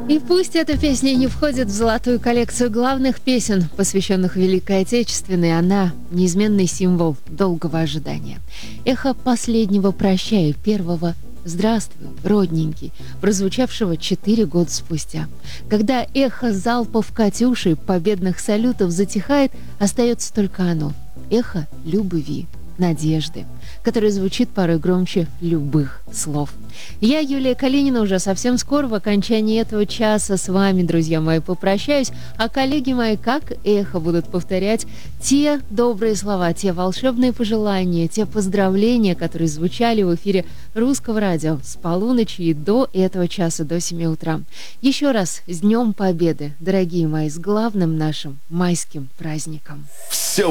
И пусть эта песня не входит в золотую коллекцию главных песен, посвященных Великой Отечественной, она – неизменный символ долгого ожидания. Эхо последнего «Прощай», первого «Здравствуй, родненький», прозвучавшего 4 года спустя. Когда эхо залпов «Катюши», победных салютов затихает, остается только оно – эхо любви, надежды, которое звучит порой громче любых слов. Я, Юлия Калинина, уже совсем скоро в окончании этого часа с вами, друзья мои, попрощаюсь, а коллеги мои, как эхо, будут повторять те добрые слова, те волшебные пожелания, те поздравления, которые звучали в эфире Русского радио с полуночи и до этого часа, до 7 утра. Еще раз с Днем Победы, дорогие мои, с главным нашим майским праздником. Все